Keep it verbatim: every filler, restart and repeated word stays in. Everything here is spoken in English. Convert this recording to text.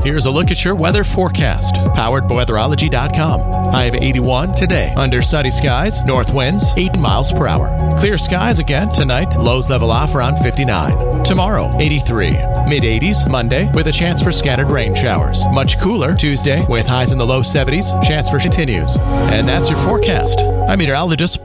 Here's a look at your weather forecast, powered by weatherology dot com. High of eighty-one today. Under sunny skies, north winds eight miles per hour. Clear skies again tonight. Lows level off around fifty-nine. Tomorrow, eighty-three. mid eighties Monday with a chance for scattered rain showers. Much cooler Tuesday with highs in the low seventies. Chance for continues. And that's your forecast. I'm meteorologist